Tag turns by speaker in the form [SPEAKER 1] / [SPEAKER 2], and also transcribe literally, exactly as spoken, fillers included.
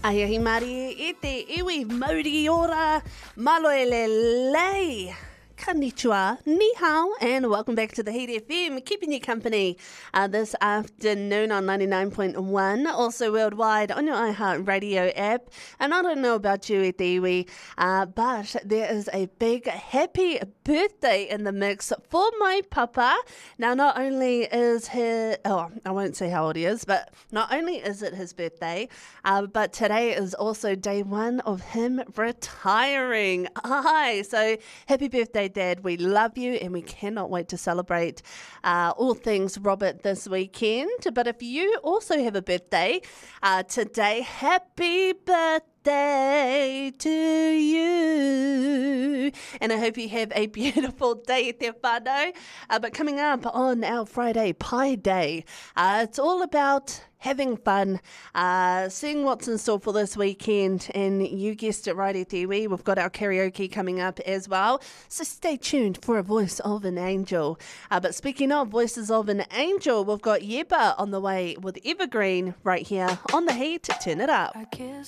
[SPEAKER 1] Aia hi Māori e te iwi mauri ora malo e le lei. Konnichiwa, ni hao, and welcome back to the Heat F M, keeping you company uh, this afternoon on ninety-nine point one, also worldwide on your iHeartRadio app. And I don't know about you, e te iwi, uh, but there is a big happy birthday in the mix for my papa. Now, not only is his, oh, I won't say how old he is, but not only is it his birthday, uh, but today is also day one of him retiring. Hi, so happy birthday, Dad. We love you and we cannot wait to celebrate uh, all things Robert this weekend. But if you also have a birthday uh, today, happy birthday to you. And I hope you have a beautiful day, te whānau. Uh, but coming up on our Friday Pie Day, uh, it's all about having fun, uh, seeing what's in store for this weekend, and you guessed it right, e te iwi, we've got our karaoke coming up as well, so stay tuned for a Voice of an Angel. Uh, but speaking of Voices of an Angel, we've got Yeba on the way with Evergreen right here on The Heat. Turn it up.